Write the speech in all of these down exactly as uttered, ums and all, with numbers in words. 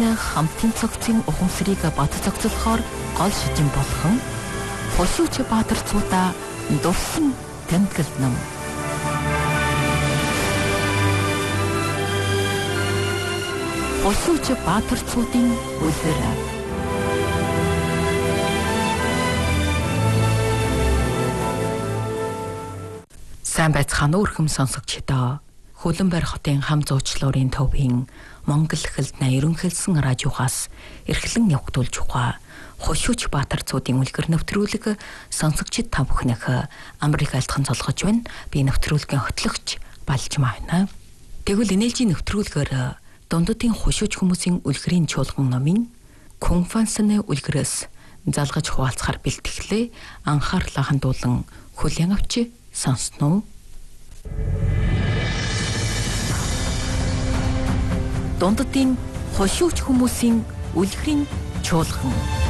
хүүхнээ хамтын цогцын ухамсарыг бод зохицохоор гол шижин болгон Хошууч Баатар цуудаа дурсан тэмдэглэл ном. Хошууч Баатар цуудын үлгэр. Сайн байцгаана уу өрхөм сонсогчдоо. Хөлбөмбөр хотын хам зуучлалын төвийн Монгол хэлний ерөнхийлсэн радиогоос эрхлэн явагдуулж байгаа Хошууч Баатар цуудын үлгэр нэвтрүүлэг сонсогчид та бүхнийх Америк айлтхан цолгож байна. Би нэвтрүүлгийн хөтлөгч Балжмаа байна. Тэгвэл энэжийн нэвтрүүлгээр дундуудын хошууч хүмүүсийн үлгэрийн чуулган номын конференцны үлгэрээс залгаж хуваалцахаар бэлтгэлээ анхаарлаа хандуулан хүлээн авч сонсноо. Дундуудын хошууч хүмүүсийн үлгэрийн чуулган.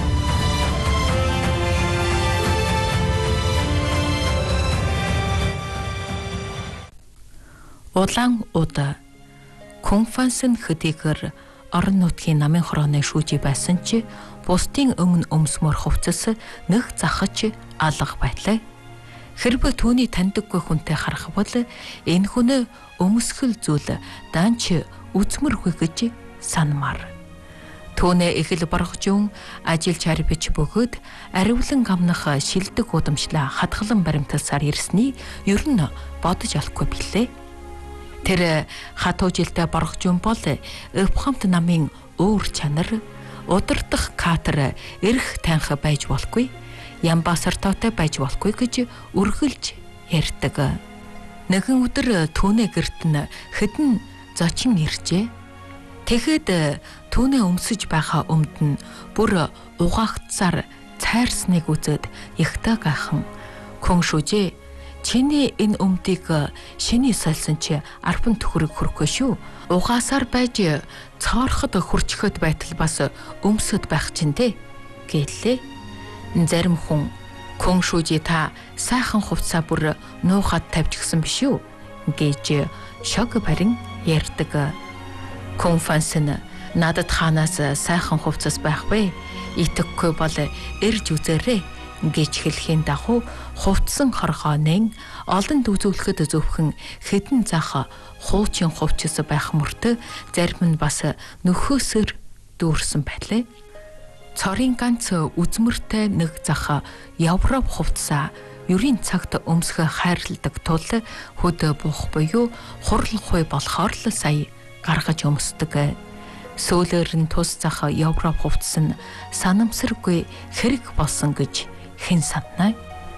Улаан удаа конференцэн хөдийгөр орон нутгийн намын хорооны шүүжи байсан ч бусдын өмнө өмсмөр хувцас нэг захаж алга байлаа. Хэрвээ түүний таньдаггүй хүнтэй харах бол энэ хүн өмсгөл зүйл даанч үзмэргүй гэж санамар. Түүнээ их л боргожун ажил чарбич бөгөөд аривлан гамнах шилдэг удамшлаа хадгалан баримталсаар ирсний ер нь бодож олохгүй билээ. Тэр хатуу жилдээ боргожун бол өвхөмт намын өөр чанар удирдах катер эрх танх байж болохгүй, ямбасартаатай байж болохгүй гэж үргэлж ярьдаг. Нэгэн өдөр түүний гэрт нь хэдэн зочин иржээ. Тэгэхэд түүний өмсөж байгаа өмд нь бүр угаагцаар цайрсныг үзээд ихтэй гайхан хүн шүүжээ. Чиний энэ өмдийг шиний сольсон чи арбан төхөрөг хөрөхгүй шүү. Угаасаар байж цоорход хурчхөд байтал бас өмсөд байх чинь дээ гэлээ. Зарим хүн хүн шүүжээ та сайхан хувцаа бүр нуухад тавьчихсан биш үү гэж шок барин ярьдаг. Конференцэн надад хаанаас сайхан хувцас байх вэ? Итгэхгүй бол ирж үзээрэй гэж хэлхийн дагуу хувцсан хоргоонын олонд үзүүлэхэд зөвхөн хэдэн зах хуучин хувцас байх мөртөө зарим нь бас нөхөөсөр дүүрсэн байлээ. Цорын ганц үзмэртэй нэг зах Европ хувцас ерийн цагт өмсгө хайрладаг тул хөд буух буюу хурлахгүй болохоор л сая гаргаж өмсдөг. Сөөлөр нь тус зах Европ хувцас нь санамсаргүй хэрэг болсон гэж хэн санана.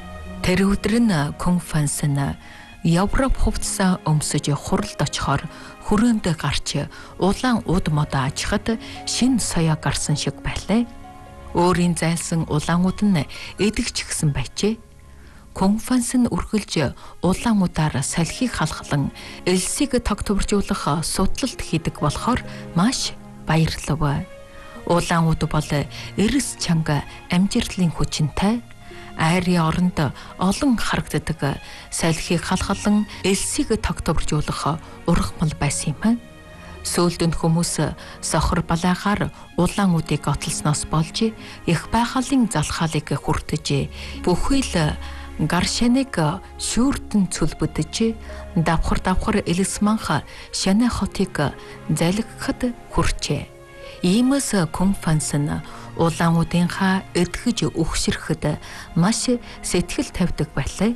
Тэр өдөр нь конференцэн Европ хувцас өмсөж хуралд очихоор хүрээнд гарч улаан уд мод ажихад шин соёо гарсан шиг байлаа. Өөрийн зайлсан улаан уд нь эдгч гисэн байжээ. Конференцэн үргэлж улаан удаар салхийг халахлан элсийг тогтворжуулах судлалт хийдэг болохоор маш баярлав. Улаан уд бол эрс чанга амжилтлын хүчинтэй айрын оронд олон харагддаг салхийг халхалан элсийг тогтворжуулах ургамал байсан юм. Сөүлдэнд хүмүүс сохор балаагаар улаан удыг отолсноос болж их байгалийн залхаалыг хүртэж бүхий л гар шаныг шүүртэн цөлбөдөж давхар давхар элс манха шанаа хотыг залгихад хүрчээ. Иймээс конференцэн улаан удынхаа эдгэж өгшөрөхөд маш сэтгэл тавьдаг байлаа.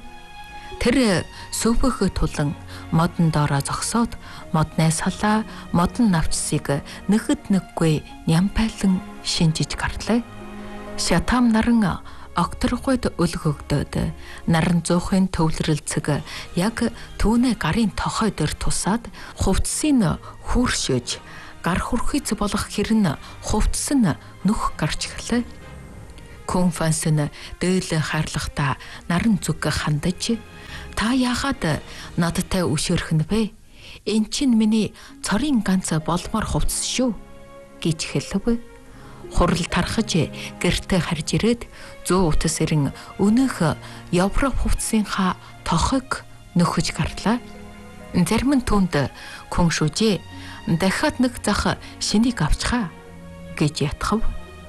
Тэр сөвөх тулан модон доороо зогсоод модны салаа модон навчсыг нэхэд нэггүй нямпайлан шинжиж гарлаа. Шатам наран окторгойд өлгөгдөөд наран зуухын төвлөрөлцөг яг түүний гарын тохой дээр тусаад хувцсыг хүүршөөж гар хүрхийц болох хэрн хувцс нь нүх гарч ирлээ. Конференцэн дээл хайрлахта наран зүг хандаж та яагаад надтай өшөөрөх нь бэ? Энд чинь миний цорын ганц болмоор хувцс шүү гэж хэлв. Хурал тархаж гэртээ харж ирээд зөө утас ирэн өнөөх Европ хувцсынхаа тохойг нөхөж гарлаа. Зарим нь түүнд хүн шүүжээ. Дахиад нэг зах шинийг авчихаа гэж ятгав.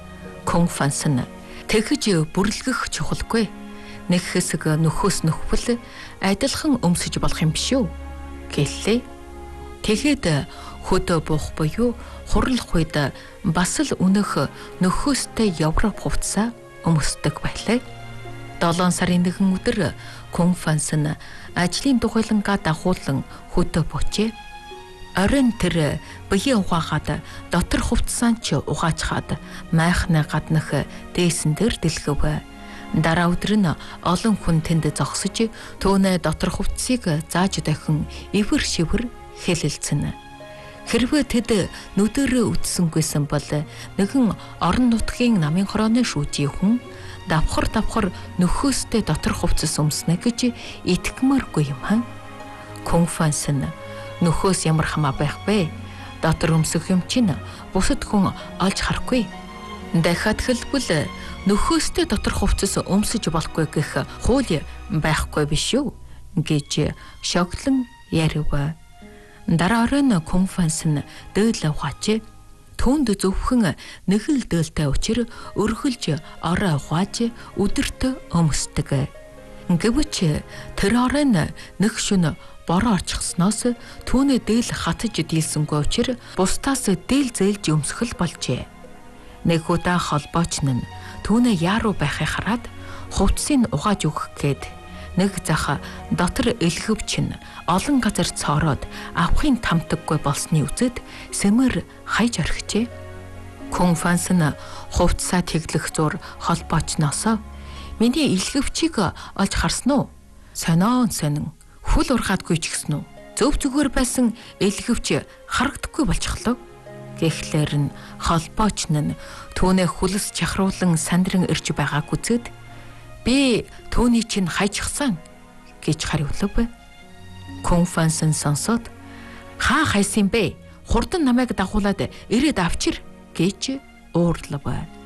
Конфанс нь тэгж бүрлгэх чухалгүй. Нэг хэсэг нөхөөс нөхвөл адилхан өмсөж болох юм биш үү гэлээ. Тэгэхэд хөдөө буух буюу хурлах үед бас л өнөх нөхөөстэй Европ хувцас өмсдөг байлаа. долоон сарын нэгэн өдөр Конфанс нь ажлын тухайлангаа дагуулan хөдөө буучээ. Оройн тэр бие ухаагаад дотор хувцсаан ч угаачхаад майхны гаднах дээсэн дээр дэлгэв. Дараа өдөр нь олон хүн тэнд зогсож түүнээ дотор хувцсыг зааж дахин ивэр шивэр хэлэлцэн. Хэрвээ тэд нүдэрээ үтсэнгүйсэн бол нэгэн орон нутгийн намын хорооны шүүжийн хүн давхар давхар нөхөөстэй дотор хувцас өмснө гэж итгэмээргүй юм хан. Конфанс нь нөхөөс ямар хамаа байх вэ? Дотор өмсөх юм чинь бусад хүн олж харахгүй. Дахиад хэлбэл нөхөөстэй дотор хувцас өмсөж болохгүй гэх хууль байхгүй биш үү гэж шогтлон ярив. Дараа оройн Конфанс нь дөөл ухаачээ. Түүнд зөвхөн нэг л дөөлтэй учир өргөлж орой ухааж өдөрт өмсдөг. Гэвч тэр оройн нэг шөнө бороо орчихсноос түүний дээл хатаж дийлсэнгүй учир бусдаас дээл зээлж өмсгөл болжээ. Нэг удаа холбооч нь түүний яаруу байхыг хараад хувцсыг угааж өгөх гээд нэг зах дотор элгэвч нь олон газар цоороод авахын тамтаггүй болсны үзэд сэмэр хайж орхижээ. Конфанс нь хувцсаа тэглэх зур холбоочноосоо миний элгэвчийг олж харсан уу? Сонион сонин хөл ургаадгүй ч гэсэн үү? Зөв зүгээр байсан элгэвч харагдахгүй болчихлоо. Гэхдээ нь холбооч нь түүнээ хүлс чахруулан сандран ирж байгааг үзээд би түүний чинь хайчихсан гэж хариулав. Конфанс нь сонсоод хаа хайсан бэ? Хурдан намайг дагуулад ирээд авчир гэж уурлав.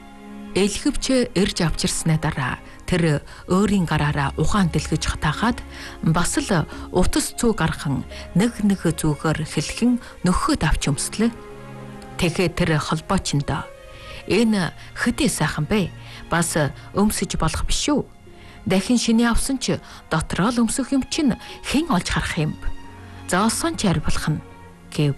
Элгэвч ирж авчирсны дараа тэр өөрийн гараараа ухаан дэлгэж хатаагаад бас л утас цүү гархан нэг нэг зүгээр хэлхэн нөхөд авч өмслөө. Тэгэхээр тэр холбоочиндоо энэ хэдий сайхан бэ? Бас өмсөж болох биш үү? Дахин шиний авсан ч дотроо л өмсөх юм чинь хэн олж харах юм? Зоосон ч арилбах нь гэв.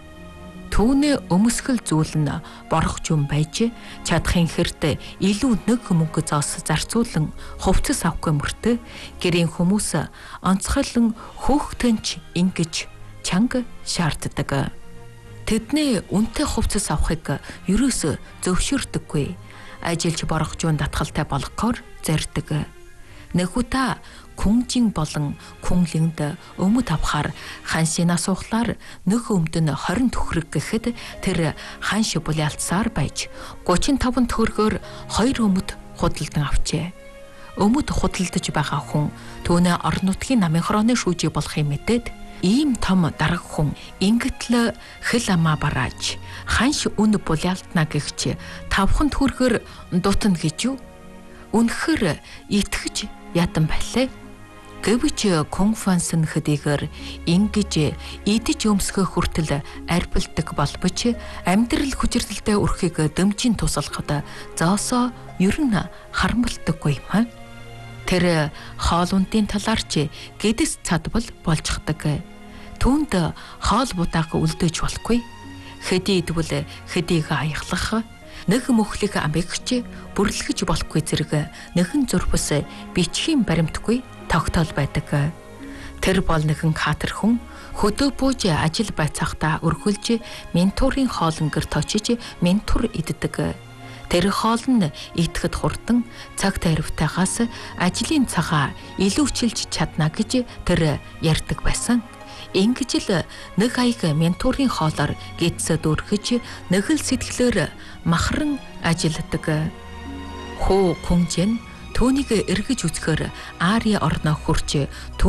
Түүнээ өмсгөл зүйл нь борох юм байж чадахын хэрд илүү нэг мөнгө зоос зарцуулан хувцас авахгүй мөртөө гэрийн хүмүүс онцгойлон хөөхтөнч ингэж чанга шаарддаг. Тэдний үнэтэй хувцас авахыг ерөөсө зөвшөөрдөггүй. Ажиллаж борох зүүн татгалтай болгохоор зорддог. Нэг удаа күнжин болон күнлэнд өмд авахаар ханшийн асуухлаар нэг өмд нь хорин төхрөг гэхэд тэр ханш булиалцсаар байж гучин таван төгрөгөөр хоёр өмд худалдан авчээ. Өмд худалдаж байгаа хүн түүнээ орон нутгийн намын хорооны шүүжий болохыг мэдээд ийм том дарга хүн ингэтэл хэл амаа барааж ханш үн булиалтна гэгч тавхан төгрөгөөр дутна гэж юу? Үнэхээр итгэж ядан байлаа. Гэвч Конфанс нь хэдийгээр ингэж идэж өмсгөх хүртэл арбилдаг болбоч амьдрал хүчрэлтэй өрхийг дэмжин тусалахад зоосоо ер нь харамлдаггүй юм. Тэр хоол ундын талаар ч гэдэс цадбал болчихдаг. Түүнд хоол будааг үлдээж болохгүй. Хэдий идвэл хэдийг аяглах, нэг мөхлийг амбигч бүрлгэж болохгүй зэрэг нэгэн зурвас бичгийн баримтгүй тогтоол байдаг. Тэр бол нэгэн катер хүн хөдөө бууж ажил байцаахта өргөлж ментурын хоолнгэр точиж ментур иддэг. Тэр хоол нь идэхэд хурдан цаг таривтайгаас ажлын цагаа илүүчилж чадна гэж тэр ярьдаг байсан. Ингэж л нэг аяг ментурын хоолоор гидсэд өргөж нэг л сэтгэлээр махран ажилдаг. Хөө күнжэн түүнийг эргэж үзэхээр Ари орноо хурж